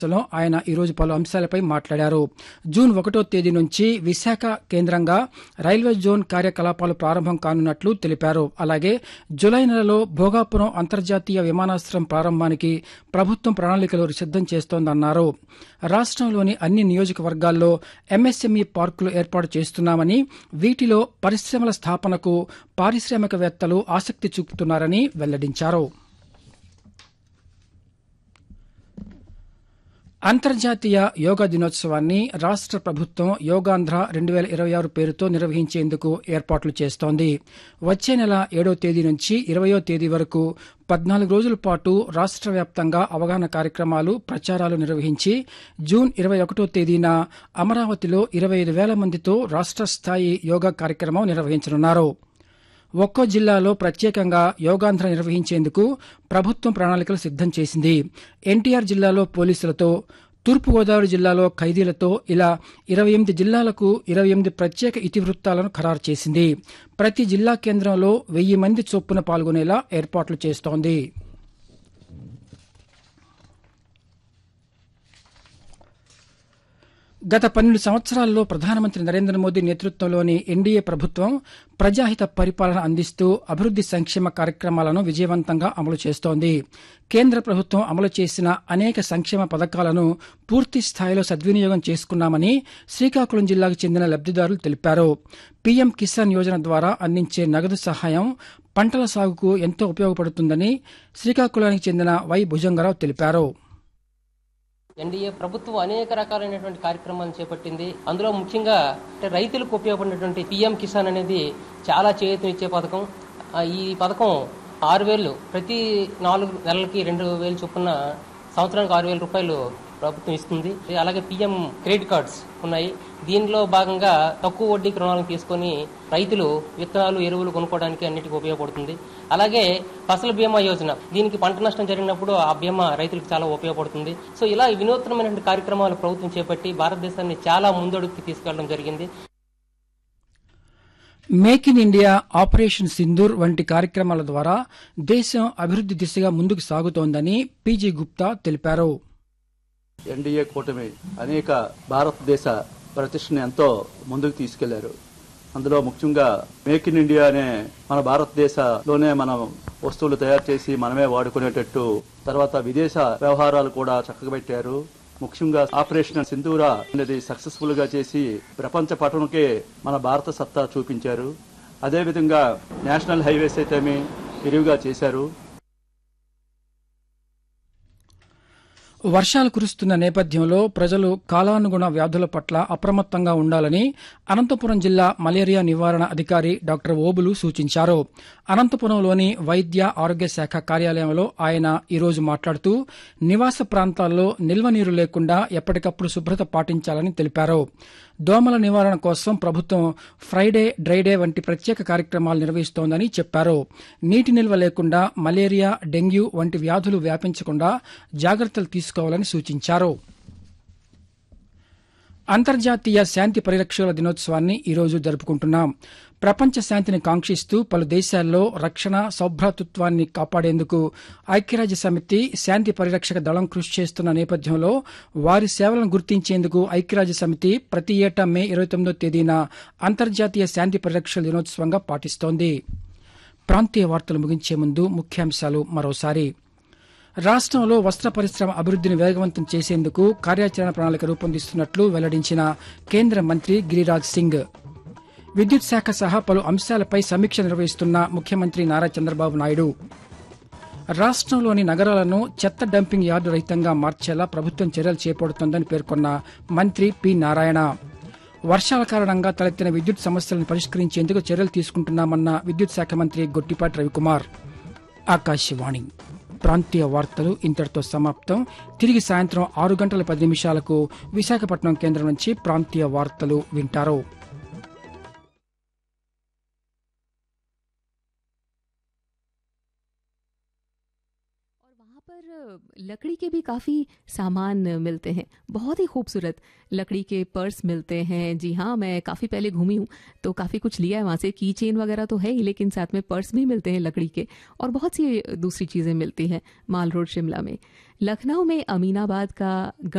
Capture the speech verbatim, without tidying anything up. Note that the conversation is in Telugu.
లో ఆయన ఈరోజు పలు అంశాలపై మాట్లాడారు. జూన్ ఒకటో తేదీ నుంచి విశాఖ కేంద్రంగా రైల్వే జోన్ కార్యకలాపాలు ప్రారంభం కానున్నట్లు తెలిపారు. అలాగే జులై నెలలో భోగాపురం అంతర్జాతీయ విమానాశ్రయం ప్రారంభానికి ప్రభుత్వం ప్రణాళికలు సిద్దం చేస్తోందన్నారు. రాష్టంలోని అన్ని నియోజకవర్గాల్లో ఎంఎస్ఎంఈ పార్కులు ఏర్పాటు చేస్తున్నామని, వీటిలో పరిశ్రమల స్థాపనకు పారిశ్రామికవేత్తలు ఆసక్తి చూపుతున్నారని వెల్లడించారు. అంతర్జాతీయ యోగా దినోత్సవాన్ని రాష్ట ప్రభుత్వం యోగాంధ్ర రెండు వేల ఇరవై ఆరు పేరుతో నిర్వహించేందుకు ఏర్పాట్లు చేస్తోంది. వచ్చే నెల ఏడో తేదీ నుంచి ఇరవయో తేదీ వరకు పద్నాలుగు రోజుల పాటు రాష్ట వ్యాప్తంగా అవగాహన కార్యక్రమాలు, ప్రచారాలు నిర్వహించి జూన్ ఇరవై ఒకటో తేదీన అమరావతిలో ఇరవై ఐదు వేల మందితో రాష్ట స్థాయి యోగా కార్యక్రమం నిర్వహించనున్నారు. ఒక్కో జిల్లాలో ప్రత్యేకంగా యోగాంధ్ర నిర్వహించేందుకు ప్రభుత్వం ప్రణాళికలు సిద్దం చేసింది. ఎన్టీఆర్ జిల్లాలో పోలీసులతో, తూర్పుగోదావరి జిల్లాలో ఖైదీలతో ఇలా ఇరవై ఎనిమిది జిల్లాలకు ఇరవై ఎనిమిది ప్రత్యేక ఇతివృత్తాలను ఖరారు చేసింది. ప్రతి జిల్లా కేంద్రంలో వెయ్యి మంది చొప్పున పాల్గొనేలా ఏర్పాట్లు చేస్తోంది. గత పన్నెండు సంవత్సరాల్లో ప్రధానమంత్రి నరేంద్ర మోదీ నేతృత్వంలోని ఎన్డీఏ ప్రభుత్వం ప్రజాహిత పరిపాలన అందిస్తూ అభివృద్ది సంక్షేమ కార్యక్రమాలను విజయవంతంగా అమలు చేస్తోంది. కేంద్ర ప్రభుత్వం అమలు చేసిన అనేక సంక్షేమ పథకాలను పూర్తి స్థాయిలో సద్వినియోగం చేసుకున్నామని శ్రీకాకుళం జిల్లాకు చెందిన లబ్దిదారులు తెలిపారు. పీఎం కిసాన్ యోజన ద్వారా అందించే నగదు సహాయం పంటల సాగుకు ఎంతో ఉపయోగపడుతుందని శ్రీకాకుళానికి చెందిన వై భుజంగరావు తెలిపారు. ఎన్డీఏ ప్రభుత్వం అనేక రకాలైనటువంటి కార్యక్రమాలను చేపట్టింది. అందులో ముఖ్యంగా రైతులకు ఉపయోగపడినటువంటి పీఎం కిసాన్ అనేది చాలా చేయూతనిచ్చే పథకం. ఈ పథకం ఆరు వేలు ప్రతి నాలుగు నెలలకి రెండు వేలు చొప్పున సంవత్సరానికి ఆరు వేల రూపాయలు ప్రభుత్వం ఇస్తుంది. అలాగే పీఎం క్రెడిట్ కార్డ్స్ ఉన్నాయి. దీనిలో భాగంగా తక్కువ వడ్డీకి రుణాలను తీసుకొని రైతులు విత్తనాలు, ఎరువులు కొనుక్కోవడానికి అన్నిటికీ ఉపయోగపడుతుంది. అలాగే ఫసల్ బీమా యోజన, దీనికి పంట నష్టం జరిగినప్పుడు ఆ బీమా రైతులకు చాలా ఉపయోగపడుతుంది. సో ఇలా వినూత్నమైనటువంటి కార్యక్రమాలు ప్రభుత్వం చేపట్టి భారతదేశాన్ని చాలా ముందడుగుకి తీసుకెళ్లడం జరిగింది. Make in India, operation Sindoor వంటి కార్యక్రమాల ద్వారా దేశం అభివృద్ది దిశగా ముందుకు సాగుతోందని పీజీ గుప్తా తెలిపారు. ఎన్డీఏ కూటమి అనేక భారతదేశ ప్రతిష్టను ఎంతో ముందుకు తీసుకెళ్లారు. అందులో ముఖ్యంగా మేక్ ఇన్ ఇండియా అనే మన భారతదేశంలోనే మనం వస్తువులు తయారు చేసి మనమే వాడుకునేటట్టు, తర్వాత విదేశ వ్యవహారాలు కూడా చక్కగా పెట్టారు. ముఖ్యంగా ఆపరేషన్ సింధూర అనేది సక్సెస్ఫుల్ గా చేసి ప్రపంచ పటంకే మన భారత సత్తా చూపించారు. అదేవిధంగా నేషనల్ హైవేస్ అయితేమి విరివిగా చేశారు. వర్షాలు కురుస్తున్న నేపథ్యంలో ప్రజలు కాలానుగుణ వ్యాధుల పట్ల అప్రమత్తంగా ఉండాలని అనంతపురం జిల్లా మలేరియా నివారణ అధికారి డాక్టర్ ఓబులు సూచించారు. అనంతపురంలోని వైద్య ఆరోగ్య శాఖ కార్యాలయంలో ఆయన ఈరోజు మాట్లాడుతూ నివాస ప్రాంతాల్లో నిల్వ నీరు లేకుండా ఎప్పటికప్పుడు శుభ్రత పాటించాలని తెలిపారు. దోమల నివారణ కోసం ప్రభుత్వం ఫ్రైడే, డ్రైడే వంటి ప్రత్యేక కార్యక్రమాలు నిర్వహిస్తోందని చెప్పారు. నీటి నిల్వ లేకుండా మలేరియా, డెంగ్యూ వంటి వ్యాధులు వ్యాపించకుండా జాగ్రత్తలు తీసుకోవాలని సూచించారు. అంతర్జాతీయ శాంతి పరిరక్షకుల దినోత్సవాన్ని ఈరోజు జరుపుకుంటున్నాం. ప్రపంచ శాంతిని కాంక్షిస్తూ పలు దేశాల్లో రక్షణ, సౌభ్రాతృత్వాన్ని కాపాడేందుకు ఐక్యరాజ్య సమితి శాంతి పరిరక్షక దళం కృషి చేస్తున్న నేపథ్యంలో వారి సేవలను గుర్తించేందుకు ఐక్యరాజ్య సమితి ప్రతి ఏటా మే ఇరవై తొమ్మిదో తేదీన అంతర్జాతీయ శాంతి పరిరక్షకుల దినోత్సవంగా పాటిస్తోంది. ప్రాంతీయ వార్తలు ముగించే ముందు ముఖ్యాంశాలు మరోసారి. రాష్టంలో వస్త్ర పరిశ్రమ అభివృద్దిని వేగవంతం చేసేందుకు కార్యాచరణ ప్రణాళిక రూపొందిస్తున్నట్లు వెల్లడించిన కేంద్ర మంత్రి గిరిరాజ్ సింగ్. విద్యుత్ శాఖ సహా పలు అంశాలపై సమీక్ష నిర్వహిస్తున్న ముఖ్యమంత్రి నారా చంద్రబాబు నాయుడు. రాష్టంలోని నగరాలను చెత్త డంపింగ్ యార్డు రహితంగా మార్చేలా ప్రభుత్వం చర్యలు చేపడుతోందని పేర్కొన్న మంత్రి పి నారాయణ. వర్షాల కారణంగా తలెత్తిన విద్యుత్ సమస్యలను పరిష్కరించేందుకు చర్యలు తీసుకుంటున్నామన్న విద్యుత్ శాఖ మంత్రి గొట్టిపాటి రవికుమార్. ఆకాశవాణి ప్రాంతీయ వార్తలు ఇంతటితో సమాప్తం. తిరిగి సాయంత్రం ఆరు గంటల పది నిమిషాలకు విశాఖపట్నం కేంద్రం నుంచి ప్రాంతీయ వార్తలు వింటారు. वहाँ पर लकड़ी के भी काफ़ी सामान मिलते हैं, बहुत ही खूबसूरत लकड़ी के पर्स मिलते हैं। जी हाँ, मैं काफ़ी पहले घूमी हूँ तो काफ़ी कुछ लिया है वहाँ से। की चेन वगैरह तो है ही, लेकिन साथ में पर्स भी मिलते हैं लकड़ी के, और बहुत सी दूसरी चीज़ें मिलती हैं माल रोड शिमला में। लखनऊ में अमीनाबाद का